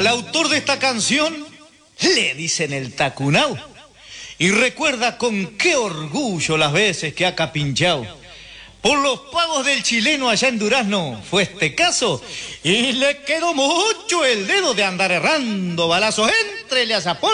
Al autor de esta canción le dicen el Tacunao. Y recuerda con qué orgullo las veces que ha capinchao. Por los pagos del chileno allá en Durazno fue este caso. Y le quedó mucho el dedo de andar errando balazos entre las